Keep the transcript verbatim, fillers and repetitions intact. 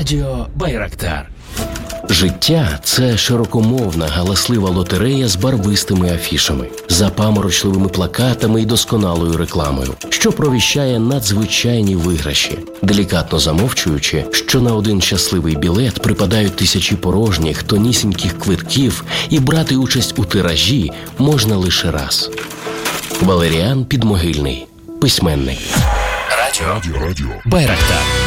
Радіо Байрактар. Життя – це широкомовна, галаслива лотерея з барвистими афішами, запаморочливими плакатами і досконалою рекламою, що провіщає надзвичайні виграші, делікатно замовчуючи, що на один щасливий білет припадають тисячі порожніх, тонісіньких квитків, і брати участь у тиражі можна лише раз. Валеріан Підмогильний, письменник. Радіо, Радіо. Байрактар.